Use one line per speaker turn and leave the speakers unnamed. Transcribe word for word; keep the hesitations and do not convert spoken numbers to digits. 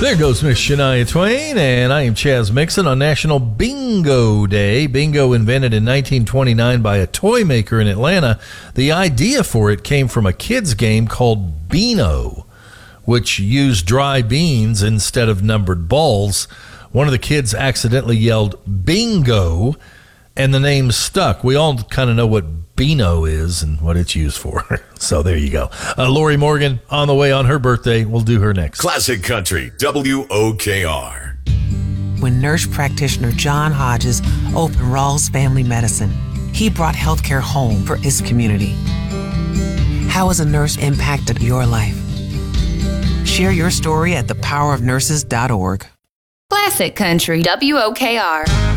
There goes Miss Shania Twain, and I am Chaz Mixon on National Bingo Day. Bingo, invented in nineteen twenty-nine by a toy maker in Atlanta. The idea for it came from a kid's game called Beano, which used dry beans instead of numbered balls. One of the kids accidentally yelled bingo, and the name stuck. We all kind of know what Beano is and what it's used for. So there you go. Uh, Lori Morgan on the way on her birthday. We'll do her next.
Classic Country, W O K R.
When nurse practitioner John Hodges opened Rawls Family Medicine, he brought healthcare home for his community. How has a nurse impacted your life? Share your story at the power of nurses dot org.
Classic Country, W O K R.